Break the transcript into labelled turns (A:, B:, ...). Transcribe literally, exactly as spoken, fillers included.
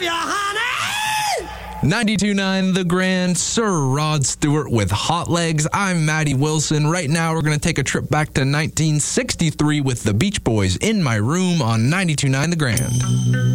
A: love you, honey.
B: ninety-two point nine The Grand, Sir Rod Stewart with Hot Legs. I'm Maddie Wilson. Right now, we're going to take a trip back to nineteen sixty-three with the Beach Boys, In My Room on ninety-two point nine The Grand.